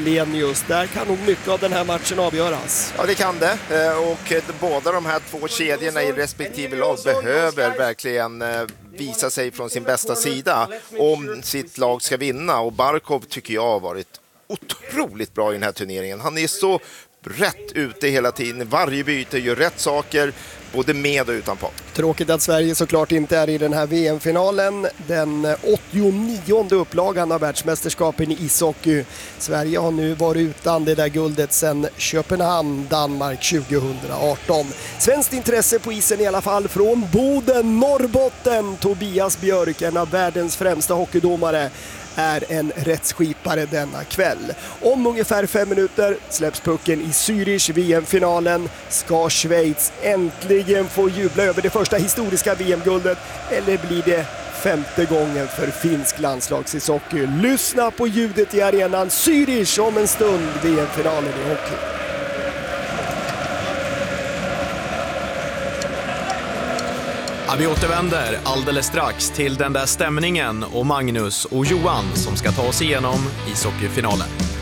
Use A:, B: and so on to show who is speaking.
A: Hellenius. Där kan nog mycket av den här matchen avgöras.
B: Ja, det kan det. Och båda de här två kedjorna i respektive lag behöver verkligen visa sig från sin bästa sida om sitt lag ska vinna. Och Barkov tycker jag har varit otroligt bra i den här turneringen. Han är så rätt ute hela tiden. Varje byte gör rätt saker, både med och utanpå.
A: Tråkigt att Sverige såklart inte är i den här VM-finalen. Den 89:e upplagan av världsmästerskapen i ishockey. Sverige har nu varit utan det där guldet sedan Köpenhamn, Danmark 2018. Svenskt intresse på isen i alla fall från Boden, Norrbotten. Tobias Björk, en av världens främsta hockeydomare, är en rättsskipare denna kväll. Om ungefär 5 minuter släpps pucken i Zürich. VM-finalen. Ska Schweiz äntligen få jubla över det första historiska VM-guldet, eller blir det 5:e gången för finsk landslagsishockey? Lyssna på ljudet i arenan. Zürich om en stund, VM-finalen i hockey.
C: Ja, vi återvänder alldeles strax till den där stämningen och Magnus och Johan som ska ta oss igenom ishockeyfinalen.